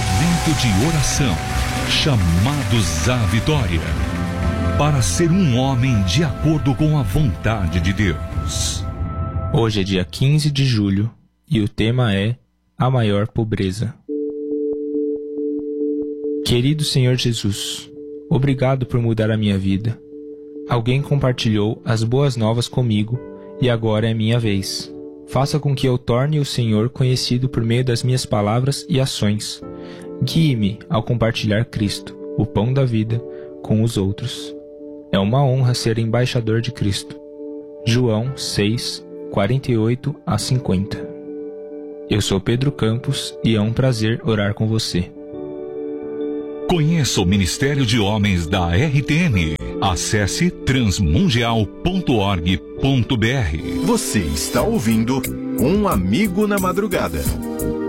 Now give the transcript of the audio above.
Momento de oração. Chamados à vitória. Para ser um homem de acordo com a vontade de Deus. Hoje é dia 15 de julho e o tema é a maior pobreza. Querido Senhor Jesus, obrigado por mudar a minha vida. Alguém compartilhou as boas novas comigo e agora é minha vez. Faça com que eu torne o Senhor conhecido por meio das minhas palavras e ações. Guie-me ao compartilhar Cristo, o pão da vida, com os outros. É uma honra ser embaixador de Cristo. João 6, 48 a 50. Eu sou Pedro Campos e é um prazer orar com você. Conheça o Ministério de Homens da RTM. Acesse transmundial.org.br. Você está ouvindo Um Amigo na Madrugada.